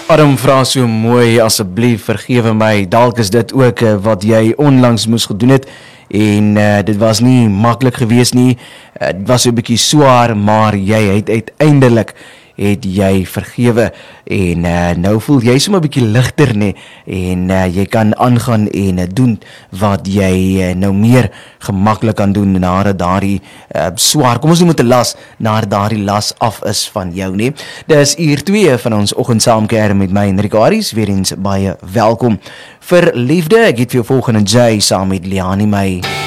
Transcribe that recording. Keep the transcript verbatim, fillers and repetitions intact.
Adam vra so mooi, asseblief vergewe my, dalk is dit ook uh, wat jy onlangs moes gedoen het, en uh, dit was nie maklik gewees nie, uh, dit was so 'n bietjie swaar, maar jy het uiteindelik het jy vergewe, en uh, nou voel jy sommer 'n bietjie ligter nie, en uh, jy kan aangaan en uh, doen wat jy uh, nou meer gemaklik kan doen, nadat daardie uh, swaar, kom ons noem dit 'n las, nadat daardie las af is van jou nie. Dis uur twee van ons oggendsaamkuier met my Henrik Aries, weer eens baie welkom. Vir liefde, ek het vir jou volgende Jay saam met Liani my.